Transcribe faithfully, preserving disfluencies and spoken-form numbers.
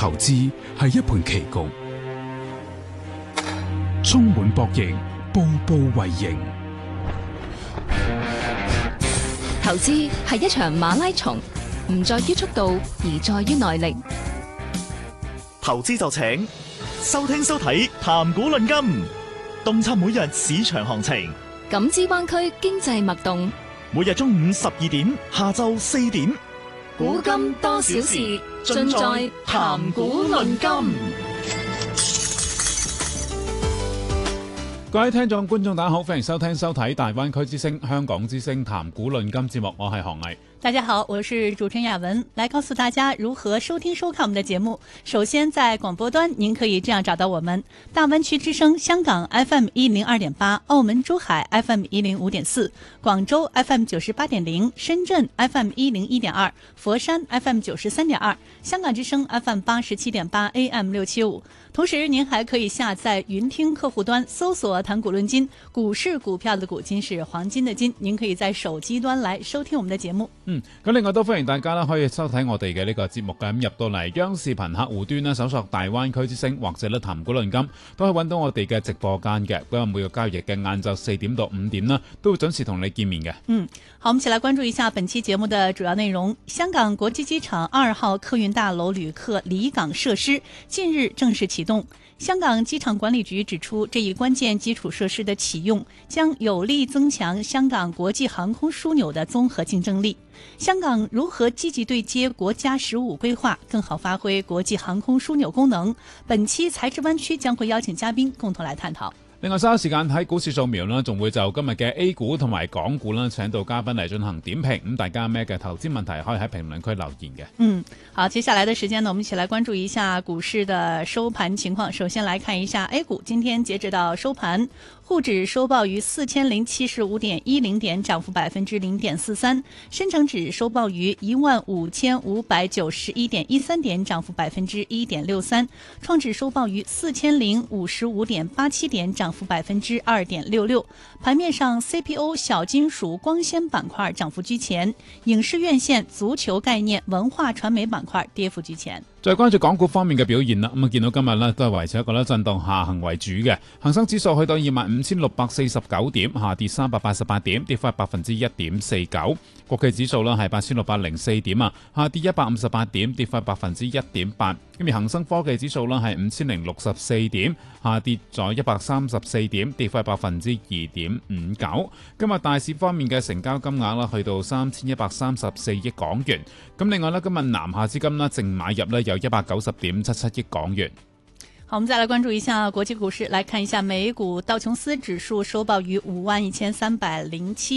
投資係一盤棋局，充滿博弈，步步為營。 投資係一場馬拉松，唔在於速度，而在於耐力。 投資就請收聽收睇談股論金，洞察每日市場行情， 感知灣區經濟脈動。 每日中午十二點，下晝四點， 古今多少事，盡在談股論金。 各位聽眾觀眾大家好，歡迎收聽收睇大灣區之聲香港之聲談股論金節目，我係韓毅。 大家好，我是主持人雅文，來告訴大家如何收聽收看我們的節目。首先在廣播端您可以這樣找到我們：大灣區之聲香港 F M 一零二點八，澳門珠海 F M 一零五點四，廣州 F M 九十八點零，深圳 F M 一零一點二，佛山 F M 九十三點二，香港之聲 F M 八十七點八 A M 六七五。同時您還可以下載雲聽客戶端，搜索談股論金，股市股票的股，金是黃金的金，您可以在手機端來收聽我們的節目。 嗯，咁另外都歡迎大家啦，可以收睇我哋嘅呢個節目嘅。咁入到嚟央視頻客戶端啦，搜索大灣區之聲或者咧談股論金，都可以揾到我哋嘅直播間嘅。咁啊，每個交易日嘅晏晝四點到五點啦，都會準時同你見面嘅。 嗯，好，我們一起來關注一下本期節目的主要內容。香港國際機場二號客運大樓旅客離港設施近日正式啟動。香港機場管理局指出，這一關鍵基礎設施的啟用將有力增強香港國際航空樞紐的綜合競爭力。香港如何積極對接國家十五規劃，更好發揮國際航空樞紐功能？本期財智灣區將會邀請嘉賓共同來探討。 另外，稍後時間喺股市掃描啦，仲會就今日嘅 A 股同埋港股啦，請到嘉賓嚟進行點評。咁大家咩嘅投資問題可以喺評論區留言嘅。 嗯，好，接下來的時間呢，我們一起來關注一下股市的收盤情況。首先來看一下 A 股，今天截止到收盤，滬指收報於四千零七十五點一零點，漲幅百分之零點四三；深成指收報於一萬五千五百九十一點一三點，漲幅百分之一點六三；創指收報於四千零五十五點八七點，漲幅百分之二點六六。盤面上 ，C P O、小金屬、光纖板塊漲幅居前，影視院線、足球概念、文化傳媒板塊跌幅居前。 再關注港股方面嘅表現啦，咁啊見到今日呢都係維持一個咧震盪下行為主嘅，恒生指數去到二萬五千六百四十九點，下跌三百八十八點，跌幅百分之一點四九。國企指數呢係八千六百零四點啊，下跌一百五十八點，跌幅百分之一點八。咁而恒生科技指數呢係五千零六十四點，下跌咗一百三十四點，跌幅百分之二點五九。今日大市方面嘅成交金額啦，去到三千一百三十四億港元。咁另外呢，今日南下資金啦淨買入呢有一百九十點七七億港元。 好，我們再來關注一下國際股市，來看一下美股道瓊斯指數收報於五萬一千三百零七